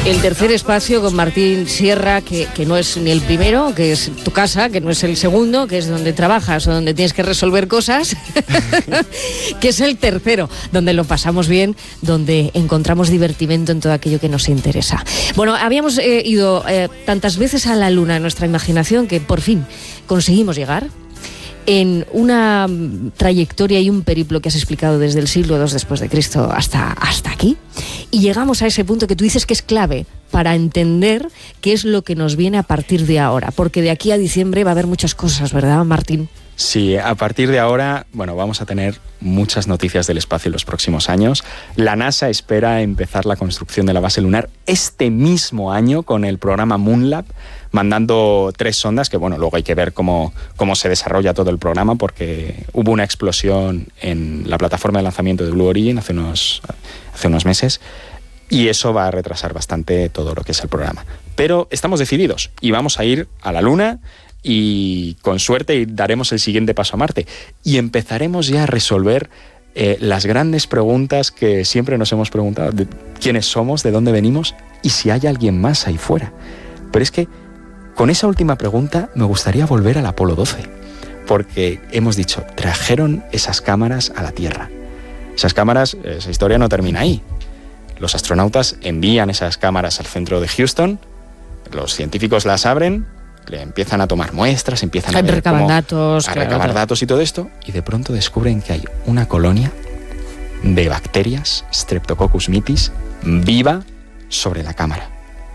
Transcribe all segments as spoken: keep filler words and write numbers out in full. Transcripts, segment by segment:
El tercer espacio con Martín Sierra, que, que no es ni el primero, que es tu casa, que no es el segundo, que es donde trabajas o donde tienes que resolver cosas, que es el tercero, donde lo pasamos bien, donde encontramos divertimento en todo aquello que nos interesa. Bueno, habíamos eh, ido eh, tantas veces a la luna en nuestra imaginación que por fin conseguimos llegar en una trayectoria y un periplo que has explicado desde el siglo segundo después de Cristo hasta, hasta aquí, y llegamos a ese punto que tú dices que es clave para entender qué es lo que nos viene a partir de ahora, porque de aquí a diciembre va a haber muchas cosas, ¿verdad, Martín? Sí, a partir de ahora, bueno, vamos a tener muchas noticias del espacio en los próximos años. La NASA espera empezar la construcción de la base lunar este mismo año con el programa Moonlab, mandando tres sondas, que bueno, luego hay que ver cómo, cómo se desarrolla todo el programa, porque hubo una explosión en la plataforma de lanzamiento de Blue Origin hace unos, hace unos meses, y eso va a retrasar bastante todo lo que es el programa. Pero estamos decididos y vamos a ir a la Luna, y con suerte daremos el siguiente paso a Marte y empezaremos ya a resolver eh, las grandes preguntas que siempre nos hemos preguntado: de quiénes somos, de dónde venimos y si hay alguien más ahí fuera. Pero es que con esa última pregunta me gustaría volver al Apolo doce, porque hemos dicho, trajeron esas cámaras a la Tierra. Esas cámaras, esa historia no termina ahí. Los astronautas envían esas cámaras al centro de Houston, los científicos las abren, le empiezan a tomar muestras, empiezan a, ver cómo, datos, a claro, recabar claro. datos y todo esto, y de pronto descubren que hay una colonia de bacterias, Streptococcus mitis, viva sobre la cámara.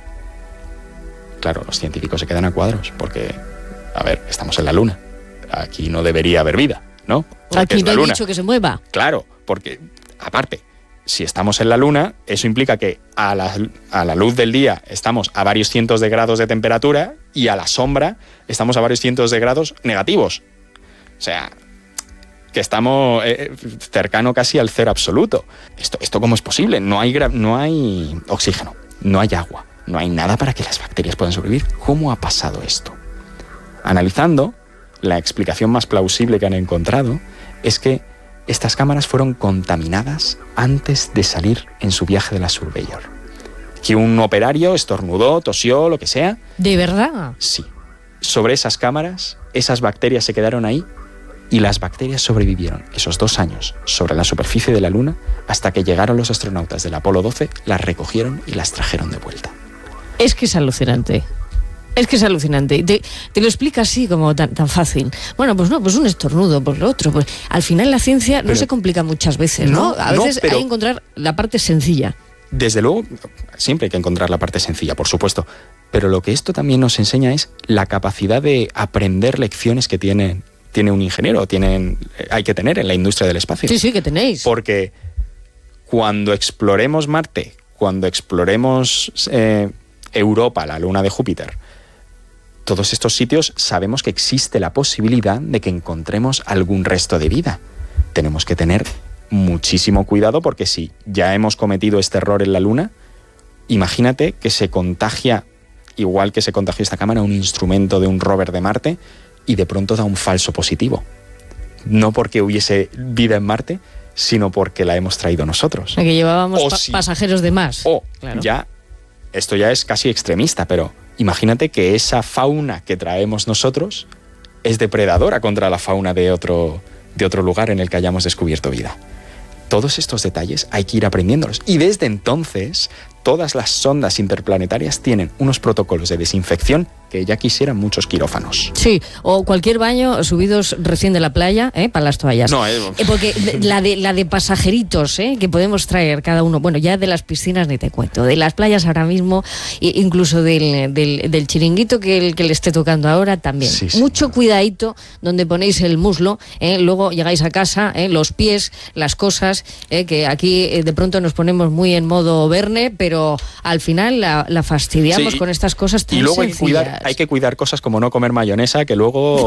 Claro, los científicos se quedan a cuadros, porque, a ver, estamos en la Luna, aquí no debería haber vida, ¿no? Porque aquí es no la hay Luna. dicho que se mueva. Claro, porque, aparte, si estamos en la Luna, eso implica que a la, a la luz del día estamos a varios cientos de grados de temperatura y a la sombra estamos a varios cientos de grados negativos. O sea, que estamos eh, cercano casi al cero absoluto. ¿Esto, esto cómo es posible? No hay, gra- no hay oxígeno, no hay agua, no hay nada para que las bacterias puedan sobrevivir. ¿Cómo ha pasado esto? Analizando, la explicación más plausible que han encontrado es que estas cámaras fueron contaminadas antes de salir en su viaje de la Surveyor. Que un operario estornudó, tosió, lo que sea. ¿De verdad? Sí. Sobre esas cámaras, esas bacterias se quedaron ahí y las bacterias sobrevivieron esos dos años sobre la superficie de la Luna hasta que llegaron los astronautas del Apolo doce, las recogieron y las trajeron de vuelta. Es que es alucinante. Es que es alucinante. Te, te lo explica así, como tan, tan fácil. Bueno, pues no, pues un estornudo, pues lo otro. Pues al final la ciencia no pero, se complica muchas veces, ¿no? no A veces no, pero, hay que encontrar la parte sencilla. Desde luego, siempre hay que encontrar la parte sencilla, por supuesto. Pero lo que esto también nos enseña es la capacidad de aprender lecciones que tiene, tiene un ingeniero, tienen, hay que tener en la industria del espacio. Sí, sí, que tenéis. Porque cuando exploremos Marte, cuando exploremos eh, Europa, la luna de Júpiter, todos estos sitios sabemos que existe la posibilidad de que encontremos algún resto de vida. Tenemos que tener muchísimo cuidado porque si ya hemos cometido este error en la Luna, imagínate que se contagia, igual que se contagió esta cámara, un instrumento de un rover de Marte y de pronto da un falso positivo. No porque hubiese vida en Marte, sino porque la hemos traído nosotros. Que llevábamos o pa- si, pasajeros de más. O claro. ya, esto ya es casi extremista, pero imagínate que esa fauna que traemos nosotros es depredadora contra la fauna de otro, de otro lugar en el que hayamos descubierto vida. Todos estos detalles hay que ir aprendiéndolos. Y desde entonces, todas las sondas interplanetarias tienen unos protocolos de desinfección que ya quisieran muchos quirófanos. Sí, o cualquier baño subidos recién de la playa, ¿eh? Para las toallas. No, eh, eh, porque la de, la de pasajeritos, ¿eh? Que podemos traer cada uno, bueno, ya de las piscinas ni te cuento, de las playas ahora mismo, e incluso del, del, del chiringuito que, el, que le esté tocando ahora también. Sí, sí. Mucho cuidadito donde ponéis el muslo, ¿eh? Luego llegáis a casa, ¿eh? Los pies, las cosas, ¿eh? Que aquí eh, de pronto nos ponemos muy en modo Verne, pero al final la, la fastidiamos sí, con estas cosas tan y luego hay que, sencillas. cuidar, hay que cuidar cosas como no comer mayonesa, que luego...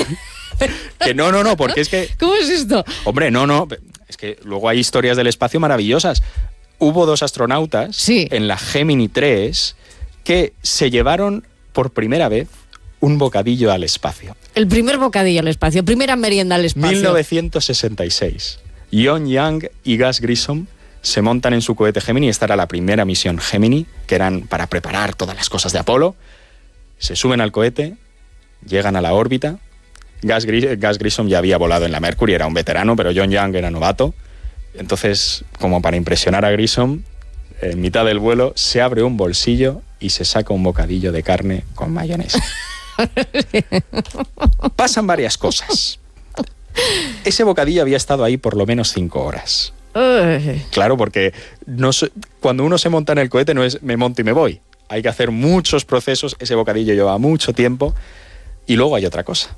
que no, no, no, porque es que... ¿Cómo es esto? Hombre, no, no, es que luego hay historias del espacio maravillosas. Hubo dos astronautas sí. en la Gemini tres que se llevaron por primera vez un bocadillo al espacio. El primer bocadillo al espacio, primera merienda al espacio. mil novecientos sesenta y seis. John Young y Gus Grissom se montan en su cohete Gemini. Esta era la primera misión Gemini, que eran para preparar todas las cosas de Apolo. Se suben al cohete, llegan a la órbita. Gus, Gris- Gus Grissom ya había volado en la Mercury, era un veterano, pero John Young era novato. Entonces, como para impresionar a Grissom, en mitad del vuelo se abre un bolsillo y se saca un bocadillo de carne con mayonesa. Pasan varias cosas. Ese bocadillo había estado ahí por lo menos cinco horas. Claro, porque no se, cuando uno se monta en el cohete no es me monto y me voy. Hay que hacer muchos procesos, ese bocadillo lleva mucho tiempo. Y luego hay otra cosa.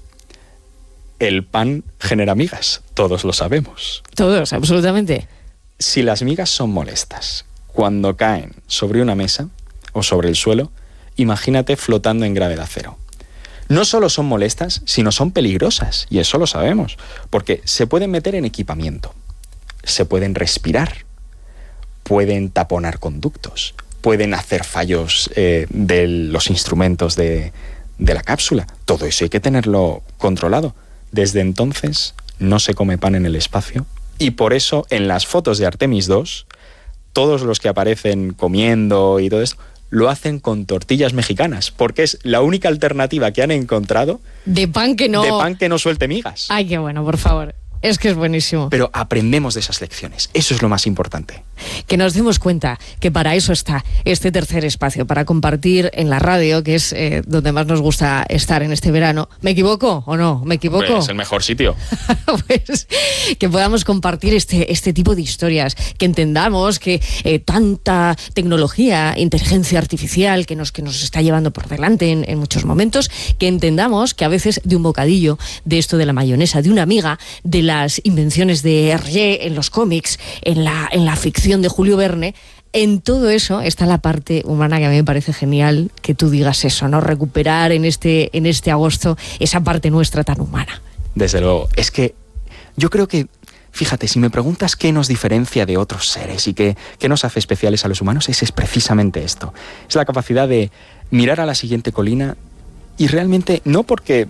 El pan genera migas, todos lo sabemos. Todos, absolutamente. Si las migas son molestas, cuando caen sobre una mesa o sobre el suelo, imagínate flotando en gravedad cero. No solo son molestas, sino son peligrosas, y eso lo sabemos, porque se pueden meter en equipamiento, se pueden respirar, pueden taponar conductos, pueden hacer fallos eh, de los instrumentos de, de la cápsula. Todo eso hay que tenerlo controlado. Desde entonces no se come pan en el espacio, y por eso en las fotos de Artemis dos, todos los que aparecen comiendo y todo esto, lo hacen con tortillas mexicanas, porque es la única alternativa que han encontrado de pan que no, de pan que no suelte migas. Ay, qué bueno, por favor. Es que es buenísimo. Pero aprendemos de esas lecciones. Eso es lo más importante. Que nos demos cuenta que para eso está este tercer espacio, para compartir en la radio, que es eh, donde más nos gusta estar en este verano. ¿Me equivoco o no? ¿Me equivoco? Pues es el mejor sitio. Pues que podamos compartir este, este tipo de historias, que entendamos que eh, tanta tecnología, inteligencia artificial que nos, que nos está llevando por delante en, en muchos momentos, que entendamos que a veces de un bocadillo, de esto de la mayonesa, de una miga, de las invenciones de Hergé en los cómics, en la, en la ficción de Julio Verne, en todo eso está la parte humana, que a mí me parece genial que tú digas eso, ¿no? Recuperar en este, en este agosto esa parte nuestra tan humana. Desde luego. Es que yo creo que, fíjate, si me preguntas qué nos diferencia de otros seres y qué, qué nos hace especiales a los humanos, ese es precisamente esto. Es la capacidad de mirar a la siguiente colina y realmente no porque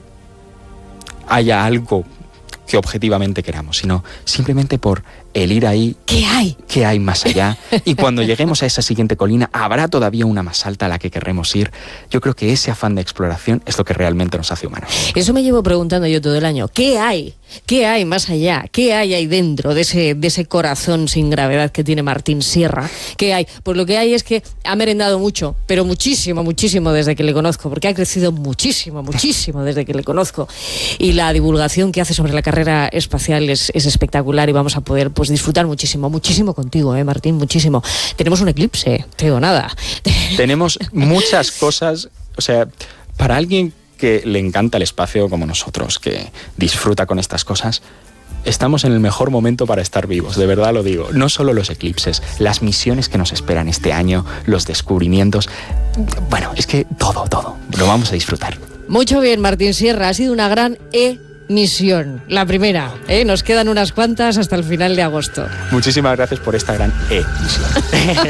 haya algo que objetivamente queramos, sino simplemente por el ir ahí. ¿Qué hay? ¿Qué hay más allá? Y cuando lleguemos a esa siguiente colina, habrá todavía una más alta a la que querremos ir. Yo creo que ese afán de exploración es lo que realmente nos hace humanos. Eso me llevo preguntando yo todo el año. ¿Qué hay? ¿Qué hay más allá? ¿Qué hay ahí dentro de ese, de ese corazón sin gravedad que tiene Martín Sierra? ¿Qué hay? Pues lo que hay es que ha merendado mucho, pero muchísimo, muchísimo desde que le conozco, porque ha crecido muchísimo, muchísimo desde que le conozco. Y la divulgación que hace sobre la carrera espacial es, es espectacular, y vamos a poder pues disfrutar muchísimo, muchísimo contigo, ¿eh, Martín? Muchísimo. Tenemos un eclipse, te digo nada. Tenemos muchas cosas, o sea, para alguien que le encanta el espacio como nosotros, que disfruta con estas cosas, estamos en el mejor momento para estar vivos, de verdad lo digo. No solo los eclipses, las misiones que nos esperan este año, los descubrimientos, bueno, es que todo, todo, lo vamos a disfrutar. Mucho bien, Martín Sierra, ha sido una gran emisión, la primera, ¿eh? Nos quedan unas cuantas hasta el final de agosto. Muchísimas gracias por esta gran emisión.